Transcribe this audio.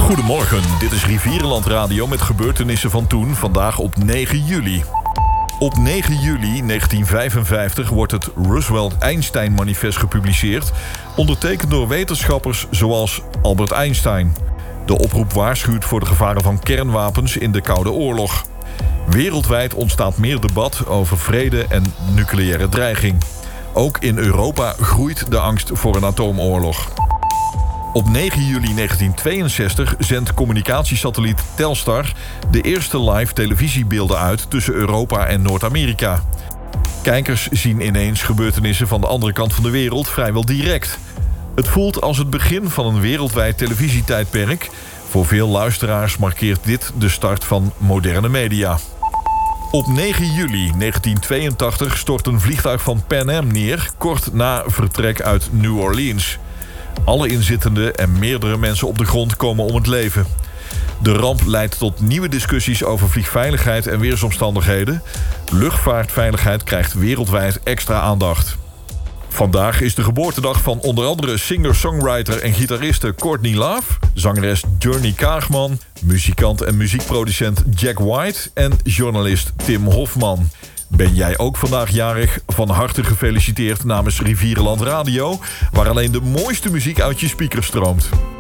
Goedemorgen, dit is Rivierenland Radio met gebeurtenissen van toen, vandaag op 9 juli. Op 9 juli 1955 wordt het Roosevelt-Einstein-manifest gepubliceerd, ondertekend door wetenschappers zoals Albert Einstein. De oproep waarschuwt voor de gevaren van kernwapens in de Koude Oorlog. Wereldwijd ontstaat meer debat over vrede en nucleaire dreiging. Ook in Europa groeit de angst voor een atoomoorlog. Op 9 juli 1962 zendt communicatiesatelliet Telstar de eerste live televisiebeelden uit tussen Europa en Noord-Amerika. Kijkers zien ineens gebeurtenissen van de andere kant van de wereld vrijwel direct. Het voelt als het begin van een wereldwijd televisietijdperk. Voor veel luisteraars markeert dit de start van moderne media. Op 9 juli 1982 stort een vliegtuig van Pan Am neer, kort na vertrek uit New Orleans. Alle inzittenden en meerdere mensen op de grond komen om het leven. De ramp leidt tot nieuwe discussies over vliegveiligheid en weersomstandigheden. Luchtvaartveiligheid krijgt wereldwijd extra aandacht. Vandaag is de geboortedag van onder andere singer-songwriter en gitariste Courtney Love, zangeres Journey Kaagman, muzikant en muziekproducent Jack White en journalist Tim Hofman. Ben jij ook vandaag jarig? Van harte gefeliciteerd namens Rivierenland Radio, waar alleen de mooiste muziek uit je speakers stroomt.